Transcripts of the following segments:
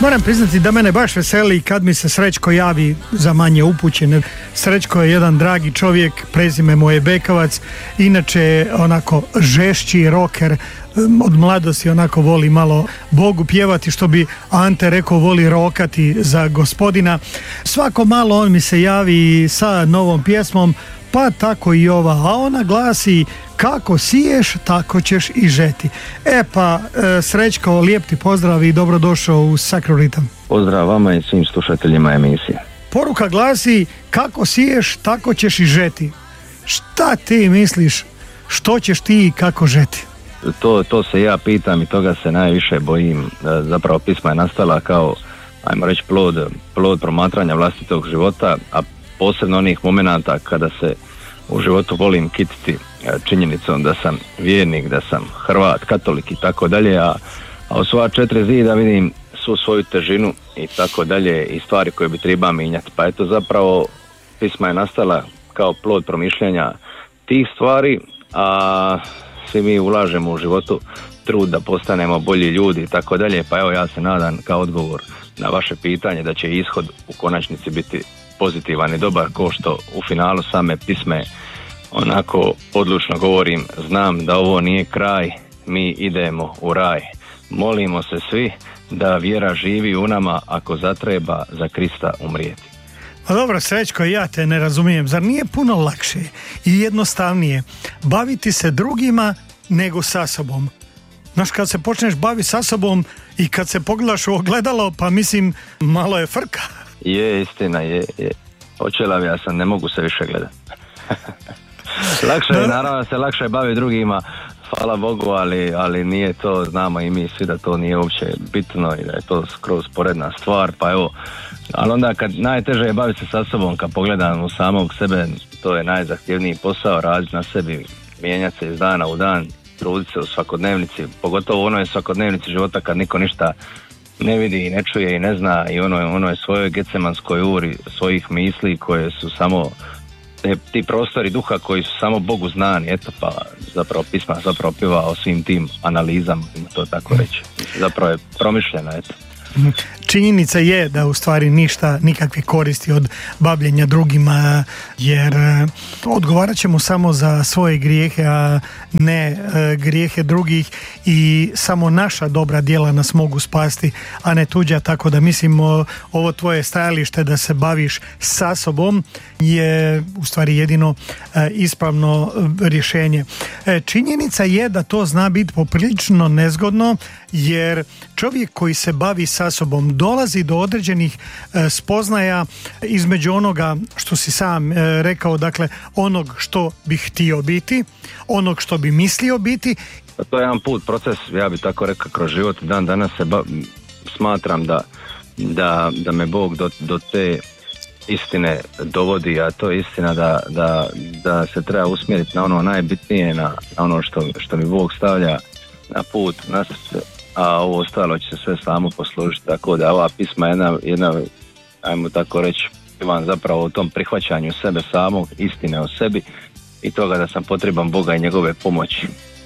Moram priznati da mene baš veseli kad mi se Srećko javi za manje upućene. Srećko je jedan dragi čovjek, prezime mu je Bekavac, inače onako žešći rocker, od mladosti onako voli malo Bogu pjevati, što bi Ante rekao, voli rokati za Gospodina. Svako malo on mi se javi sa novom pjesmom, pa tako i ova, a ona glasi: kako siješ, tako ćeš i žeti. Pa Srećko, lijep ti pozdrav i dobrodošao u Sacro Rhythm. Pozdrav vama i svim slušateljima emisije. Poruka glasi: kako siješ, tako ćeš i žeti. Šta ti misliš, što ćeš ti i kako žeti? To se ja pitam i toga se najviše bojim. Zapravo pisma je nastala kao, ajmo reći, plod promatranja vlastitog života, a posebno onih momenata kada se u životu volim kititi činjenicom da sam vjernik, da sam Hrvat, katolik i tako dalje, a u svoja 4 zida vidim svu svoju težinu i tako dalje i stvari koje bi treba mijenjati. Pa eto, zapravo pisma je nastala kao plod promišljanja tih stvari, a svi mi ulažemo u životu trud da postanemo bolji ljudi i tako dalje. Pa evo, ja se nadam kao odgovor na vaše pitanje da će ishod u konačnici biti pozitivan i dobar, ko što u finalu same pisme onako odlučno govorim: znam da ovo nije kraj, mi idemo u raj. Molimo se svi da vjera živi u nama, ako zatreba za Krista umrijeti. A dobro, Srećko, ja te ne razumijem. Zar nije puno lakše i jednostavnije baviti se drugima nego sa sobom? Znaš, kad se počneš baviti sa sobom i kad se pogledaš u ogledalo, pa mislim, malo je frka. Je, istina, je. Očelav ja sam, ne mogu se više gledati. Lakše je, naravno se lakše bavi drugima, hvala Bogu, ali nije to, znamo i mi svi da to nije uopće bitno i da je to skroz sporedna stvar, pa evo, ali onda kad najteže je baviti se sa sobom, kad pogledam u samog sebe, to je najzahtjevniji posao, raditi na sebi, mijenjati se iz dana u dan, truditi se u svakodnevnici, pogotovo u onoj svakodnevnici života kad niko ništa ne vidi i ne čuje i ne zna, i onoj svojoj getsemanskoj uri svojih misli koje su samo ti prostori duha koji su samo Bogu znani. Eto, pa zapravo pisma zapravo pjeva o svim tim analizama, to tako reći. Zapravo je promišljena, eto. Činjenica je da u stvari nikakve koristi od bavljenja drugima, jer odgovarat ćemo samo za svoje grijehe, a ne grijehe drugih, i samo naša dobra djela nas mogu spasti, a ne tuđa, tako da mislim ovo tvoje stajalište da se baviš sa sobom je u stvari jedino ispravno rješenje. Činjenica je da to zna biti poprilično nezgodno, jer čovjek koji se bavi sa sobom dolazi do određenih spoznaja između onoga što si sam rekao, dakle onog što bi htio biti, onog što bi mislio biti. To je jedan put, proces, ja bi tako rekao, kroz život. Dan danas smatram da me Bog do te istine dovodi, a to je istina da se treba usmjeriti na ono najbitnije, na ono što mi Bog stavlja na put, na srce, a ovo ostalo će se sve samo poslužiti. Tako da ova pisma jedna ajmo tako reći, vam zapravo o tom prihvaćanju sebe samog, istine o sebi i toga da sam potreban Boga i njegove pomoći.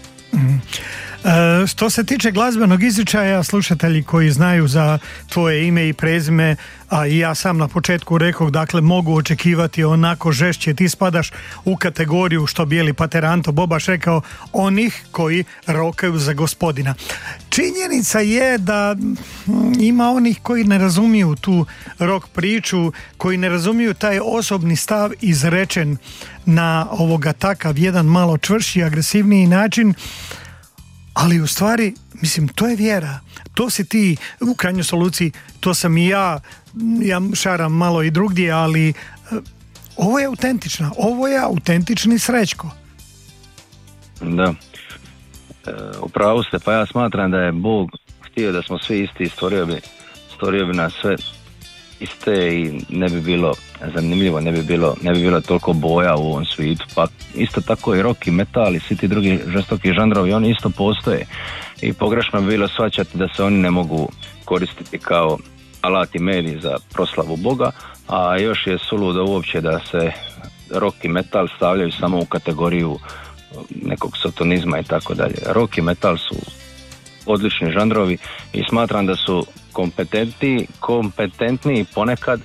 Što se tiče glazbenog izričaja, slušatelji koji znaju za tvoje ime i prezime, a i ja sam na početku rekao, dakle mogu očekivati onako žešće, ti spadaš u kategoriju, što bijeli pater Anto Bobaš rekao, onih koji rokaju za Gospodina. Činjenica je da ima onih koji ne razumiju tu rock priču, koji ne razumiju taj osobni stav izrečen na ovoga takav jedan malo čvršći, agresivniji način. Ali u stvari, mislim, to je vjera. To si ti, u krajnjoj soluciji, to sam i ja šaram malo i drugdje, ali ovo je autentična, ovo je autentični Srećko. Da, upravo ste, pa ja smatram da je Bog htio da smo svi isti, stvorio bi nas sve iste i ne bi bilo zanimljivo, ne bi bilo toliko boja u ovom svijetu. Pa isto tako i rock i metal i svi ti drugi žestoki žanrovi, oni isto postoje i pogrešno bi bilo shvaćati da se oni ne mogu koristiti kao alat i medij za proslavu Boga, a još je suludo uopće da se rock i metal stavljaju samo u kategoriju nekog sotonizma i tako dalje. Rock i metal su odlični žanrovi i smatram da su kompetentniji ponekad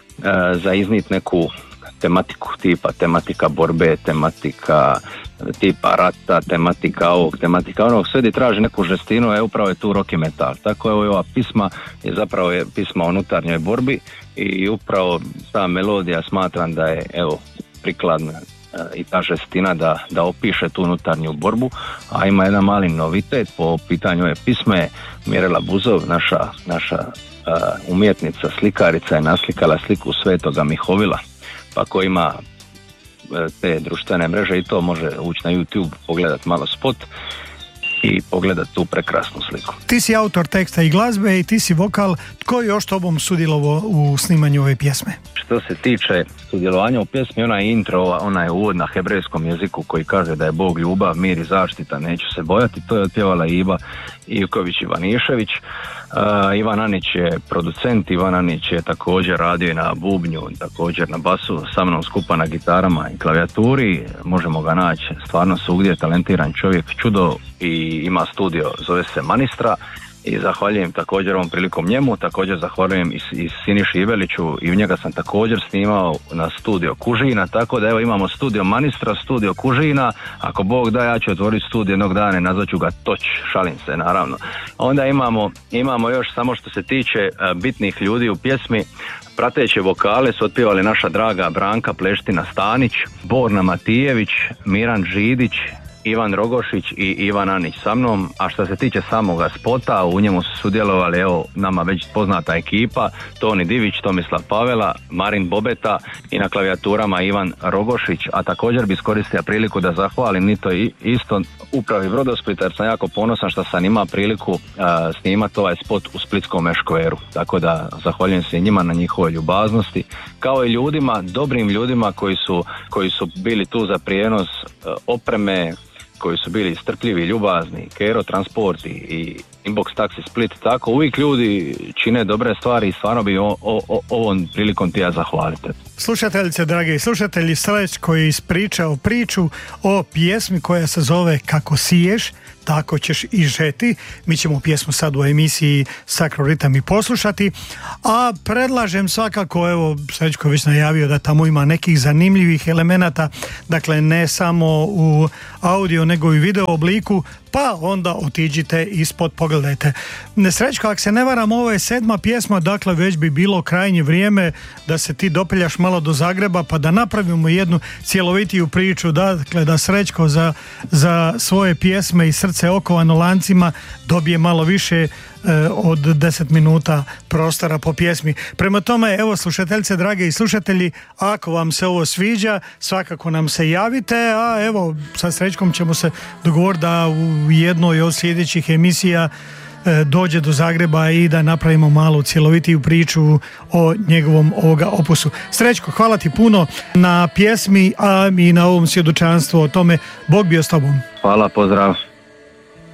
za iznit neku tematiku, tipa tematika borbe, tematika tipa rata, tematika ovog, tematika onog, sve di traži neku žestinu, upravo je tu rock i metal. Tako je ova pisma je zapravo pisma o unutarnjoj borbi i upravo ta melodija smatram da je prikladna i ta žestina da opiše tu unutarnju borbu, a ima jedan mali novitet po pitanju ove pisme. Mirela Buzov, naša umjetnica, slikarica, je naslikala sliku Svetoga Mihovila, pa ko ima te društvene mreže i to može ući na YouTube, pogledat malo spot i pogledat tu prekrasnu sliku. Ti si autor teksta i glazbe i ti si vokal. Tko je još tobom sudjelovao u snimanju ove pjesme? Što se tiče sudjelovanja u pjesmi, ona je intro, ona je uvod na hebrejskom jeziku koji kaže da je Bog ljubav, mir i zaštita, neću se bojati. To je otpjevala Iva Ivković Ivanišević. Ivan Anić je producent, Ivan Anić je također radio i na bubnju, također na basu, sa mnom skupa na gitarama i klavijaturi. Možemo ga naći stvarno svugdje, talentiran čovjek, čudo, i ima studio, zove se Manistra, i zahvaljujem također ovom prilikom njemu. Također zahvaljujem i Siniši Iveliću, i u njega sam također snimao na studio Kužina, tako da imamo studio Manistra, studio Kužina. Ako Bog da, ja ću otvoriti studio jednog dana i nazvat ću ga Toć, šalim se naravno. Onda imamo još, samo što se tiče bitnih ljudi u pjesmi, prateće vokale su otpjevali naša draga Branka Pleština Stanić, Borna Matijević, Miran Židić, Ivan Rogošić i Ivan Anić sa mnom. A što se tiče samoga spota, u njemu su sudjelovali nama već poznata ekipa, Toni Divić, Tomislav Pavela, Marin Bobeta i na klavijaturama Ivan Rogošić. A također bi iskoristio priliku da zahvalim isto upravi Brodosplita, jer sam jako ponosan što sam imao priliku snimati ovaj spot u splitskom škveru. Tako da zahvaljujem se njima na njihovoj ljubaznosti, kao i ljudima, dobrim ljudima koji su bili tu za prijenos opreme, koji su bili strpljivi, ljubazni, Kero Transport i Inbox Taxi Split. Tako uvijek ljudi čine dobre stvari i stvarno bi ovom prilikom ti ja zahvalite. Slušateljice, dragi slušatelji, Srećko je ispričao priču o pjesmi koja se zove Kako siješ, tako ćeš i žeti. Mi ćemo pjesmu sad u emisiji Sakro Ritam i poslušati, a predlažem svakako, Srećko je već najavio da tamo ima nekih zanimljivih elemenata, dakle ne samo u audio nego i video obliku, pa onda otiđite ispod, pogledajte. Srećko, ako se ne varam, ovo je 7. pjesma, dakle već bi bilo krajnje vrijeme da se ti dopeljaš malo do Zagreba pa da napravimo jednu cjelovitiju priču, dakle da Srećko za svoje pjesme i Srce okovano lancima dobije malo više od 10 minuta prostora po pjesmi. Prema tome, slušateljice, drage i slušatelji, ako vam se ovo sviđa, svakako nam se javite, a sa Srećkom ćemo se dogovoriti da u jednoj od sljedećih emisija dođe do Zagreba i da napravimo malu cjelovitiju priču o njegovom ovoga opusu. Srećko, hvala ti puno na pjesmi, a i na ovom svjedočanstvu o tome. Bog bio s tobom. Hvala, pozdrav.